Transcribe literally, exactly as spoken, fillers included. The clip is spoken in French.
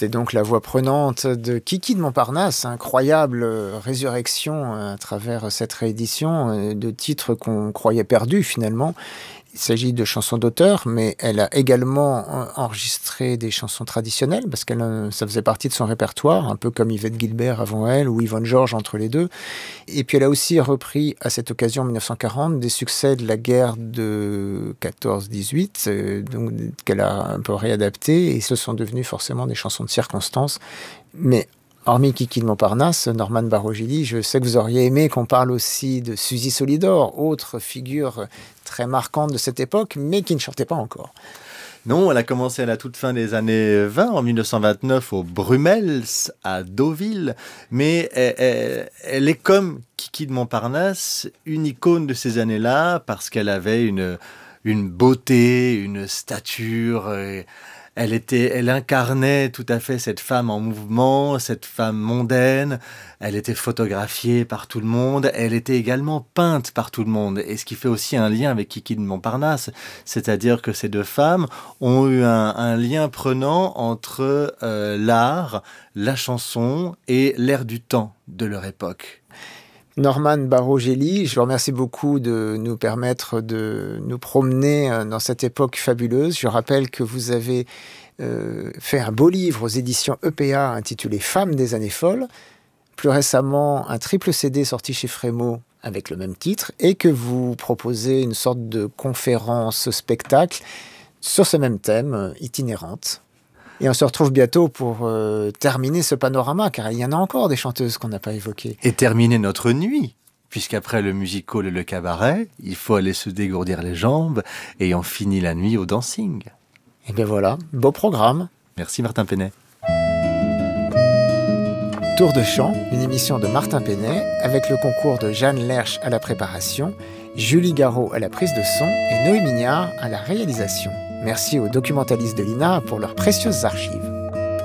C'était donc la voix prenante de Kiki de Montparnasse, incroyable résurrection à travers cette réédition de titres qu'on croyait perdus finalement. Il s'agit de chansons d'auteur, mais elle a également enregistré des chansons traditionnelles, parce que ça faisait partie de son répertoire, un peu comme Yvette Guilbert avant elle, ou Yvonne Georges entre les deux. Et puis elle a aussi repris, à cette occasion, en dix-neuf cent quarante, des succès de la guerre de quatorze dix-huit, euh, donc, qu'elle a un peu réadaptés, et ce sont devenus forcément des chansons de circonstance. Mais hormis Kiki de Montparnasse, Norman Barogili, je sais que vous auriez aimé qu'on parle aussi de Suzy Solidor, autre figure très marquante de cette époque, mais qui ne chantait pas encore. Non, elle a commencé à la toute fin des années vingt, en dix-neuf cent vingt-neuf, au Brummels, à Deauville. Mais elle, elle, elle est comme Kiki de Montparnasse, une icône de ces années-là, parce qu'elle avait une, une beauté, une stature... Et Elle était, elle incarnait tout à fait cette femme en mouvement, cette femme mondaine. Elle était photographiée par tout le monde. Elle était également peinte par tout le monde. Et ce qui fait aussi un lien avec Kiki de Montparnasse, c'est-à-dire que ces deux femmes ont eu un, un lien prenant entre euh, l'art, la chanson et l'air du temps de leur époque. Norman Barogeli, je vous remercie beaucoup de nous permettre de nous promener dans cette époque fabuleuse. Je rappelle que vous avez euh, fait un beau livre aux éditions E P A intitulé « Femmes des années folles ». Plus récemment, un triple C D sorti chez Frémaux avec le même titre, et que vous proposez une sorte de conférence-spectacle sur ce même thème, itinérante. Et on se retrouve bientôt pour euh, terminer ce panorama, car il y en a encore des chanteuses qu'on n'a pas évoquées. Et terminer notre nuit, puisqu'après le musical et le cabaret, il faut aller se dégourdir les jambes, et on finit la nuit au dancing. Et bien voilà, beau programme. Merci Martin Penet. Tour de chant, une émission de Martin Penet, avec le concours de Jeanne Lerche à la préparation, Julie Garot à la prise de son et Noé Mignard à la réalisation. Merci aux documentalistes de l'I N A pour leurs précieuses archives.